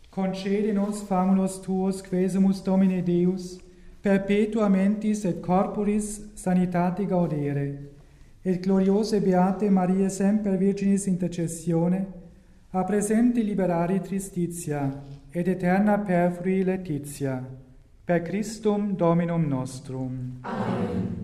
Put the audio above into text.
Concede nos famulus tuos quesumus Domine Deus, perpetua mentis et corporis sanitate gaudere, et gloriose beate Maria semper Virginis intercessione, a presenti liberari tristitia, et eterna perfrui laetitia, per Christum Dominum nostrum. Amen.